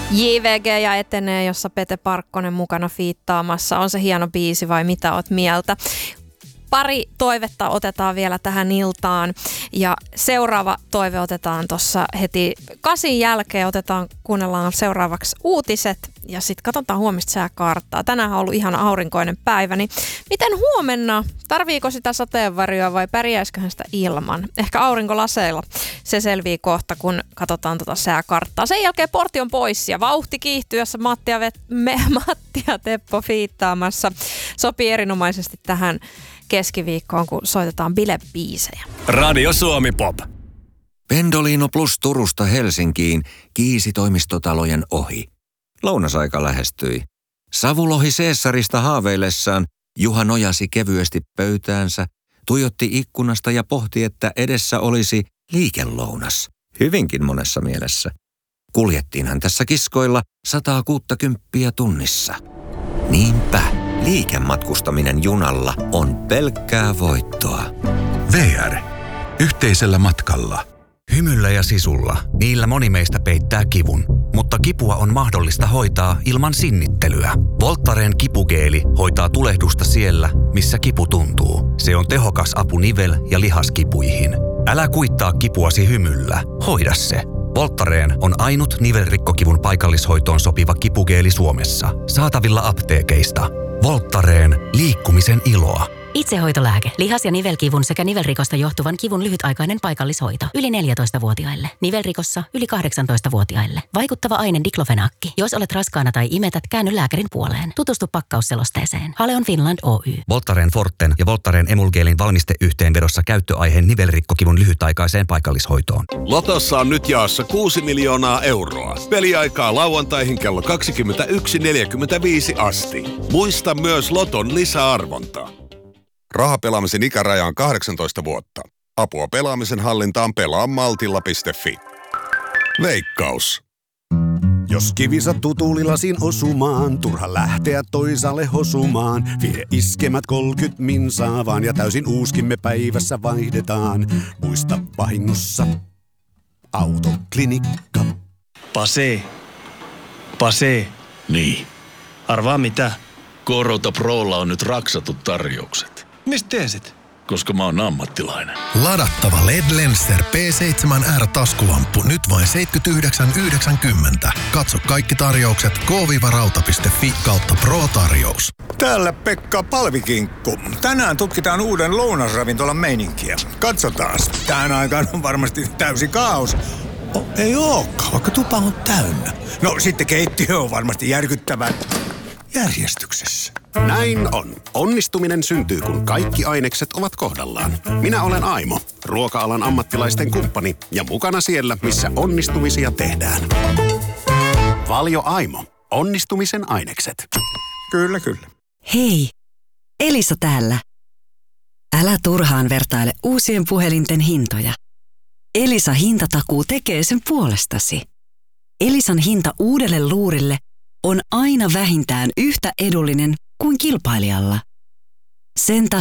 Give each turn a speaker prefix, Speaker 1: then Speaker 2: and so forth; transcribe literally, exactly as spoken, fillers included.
Speaker 1: J V G ja etenee, jossa Pete Parkkonen mukana fiittaamassa. On se hieno biisi vai mitä oot mieltä? Pari toivetta otetaan vielä tähän iltaan ja seuraava toive otetaan tuossa heti kasin jälkeen. Otetaan, kuunnellaan seuraavaksi uutiset ja sitten katsotaan huomista sääkarttaa. Tänään on ollut ihan aurinkoinen päivä, niin miten huomenna? Tarviiko sitä sateenvarjoa vai pärjäisiköhän sitä ilman? Ehkä aurinkolaseilla. Se selvii kohta, kun katsotaan tuota sääkarttaa. Sen jälkeen portti on pois ja vauhti kiihtyy, jossa Matti ja, Vet- me, Matti ja Teppo fiittaamassa. Sopii erinomaisesti tähän keskiviikkoon, kun soitetaan bilebiisejä.
Speaker 2: Radio Suomi Pop.
Speaker 3: Pendolino Plus Turusta Helsinkiin kiisi toimistotalojen ohi. Lounasaika lähestyi. Savulohi Seessarista haaveillessaan Juha nojasi kevyesti pöytäänsä, tuijotti ikkunasta ja pohti, että edessä olisi liikelounas. Hyvinkin monessa mielessä. Kuljettiinhan tässä kiskoilla sataa kuuttakymppiä tunnissa. Niinpä. Liikematkustaminen junalla on pelkkää voittoa.
Speaker 4: V R. Yhteisellä matkalla.
Speaker 5: Hymyllä ja sisulla. Niillä moni meistä peittää kivun. Mutta kipua on mahdollista hoitaa ilman sinnittelyä. Voltaren kipugeeli hoitaa tulehdusta siellä, missä kipu tuntuu. Se on tehokas apu nivel- ja lihaskipuihin. Älä kuittaa kipuasi hymyllä. Hoida se. Voltaren on ainut nivelrikkokivun paikallishoitoon sopiva kipugeeli Suomessa. Saatavilla apteekeista. Voltaren. Liikkumisen iloa.
Speaker 6: Itsehoitolääke. Lihas- ja nivelkivun sekä nivelrikosta johtuvan kivun lyhytaikainen paikallishoito. Yli neljätoistavuotiaille. Nivelrikossa yli kahdeksantoistavuotiaille. Vaikuttava aine diklofenaakki. Jos olet raskaana tai imetät, käänny lääkärin puoleen. Tutustu pakkausselosteeseen. Haleon Finland Oy.
Speaker 5: Voltaren Forten ja Voltaren Emulgeelin valmisteyhteenvedossa käyttöaiheen nivelrikkokivun lyhytaikaiseen paikallishoitoon.
Speaker 7: Lotossa on nyt jaossa kuusi miljoonaa euroa. Peliaikaa lauantaihin kello kaksikymmentäyksi neljäkymmentäviisi asti. Muista myös Loton lisäarvonta. Rahapelaamisen ikäraja on kahdeksantoista vuotta. Apua pelaamisen hallintaan pelaa maltilla piste fi. Veikkaus.
Speaker 8: Jos kivi sattuu tuulilasin osumaan, turha lähteä toisaalle hosumaan. Vie iskemät kolkyt minsaa vaan ja täysin uuskimme päivässä vaihdetaan. Muista vahingossa autoklinikka.
Speaker 2: Pase. Pase.
Speaker 9: Niin.
Speaker 2: Arvaa mitä?
Speaker 9: Korota Prolla on nyt raksatut tarjoukset.
Speaker 2: Mistä tiesit?
Speaker 9: Koska mä oon ammattilainen.
Speaker 4: Ladattava L E D Lenser P seitsemän R -taskulamppu nyt vain seitsemänkymmentäyhdeksän yhdeksänkymmentä. Katso kaikki tarjoukset k rauta piste fi kautta pro-tarjous.
Speaker 10: Täällä Pekka Palvikinkku. Tänään tutkitaan uuden lounasravintolan meininkiä. Katsotaan. Tähän aikaan on varmasti täysi kaos. Oh, ei ookaan, vaikka tupa on täynnä. No sitten keittiö on varmasti järkyttävän järjestyksessä.
Speaker 8: Näin on. Onnistuminen syntyy, kun kaikki ainekset ovat kohdallaan. Minä olen Aimo, ruoka-alan ammattilaisten kumppani ja mukana siellä, missä onnistumisia tehdään. Valio Aimo. Onnistumisen ainekset.
Speaker 10: Kyllä, kyllä.
Speaker 11: Hei, Elisa täällä. Älä turhaan vertaile uusien puhelinten hintoja. Elisa hintatakuu tekee sen puolestasi. Elisan hinta uudelle luurille on aina vähintään yhtä edullinen kuin kilpailijalla. Sen takia